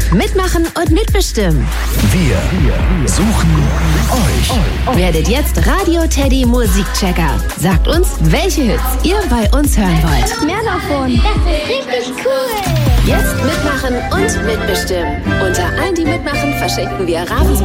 Mitmachen und mitbestimmen. Wir suchen euch. Werdet jetzt Radio Teddy Musikchecker. Sagt uns, welche Hits ihr bei uns hören wollt. Mehr davon. Das ist richtig cool. Jetzt mitmachen und mitbestimmen. Unter allen, die mitmachen, verschenken wir Ravensburg